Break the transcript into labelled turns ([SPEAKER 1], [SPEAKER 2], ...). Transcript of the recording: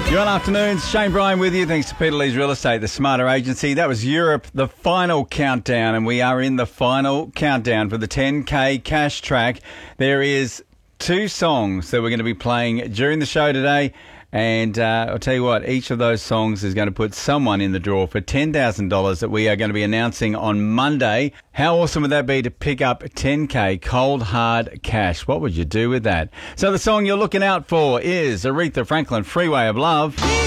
[SPEAKER 1] Good afternoons, Shane Bryan with you. Thanks to Peter Lee's Real Estate, the Smarter Agency. That was Europe, the final countdown, and we are in the final countdown for the 10K cash track. There is 2 songs that we're going to be playing during the show today, and I'll tell you what, each of those songs is going to put someone in the draw for $10,000 that we are going to be announcing on Monday. How awesome would that be to pick up 10K cold hard cash? What would you do with that? So the song you're looking out for is Aretha Franklin, Freeway of Love.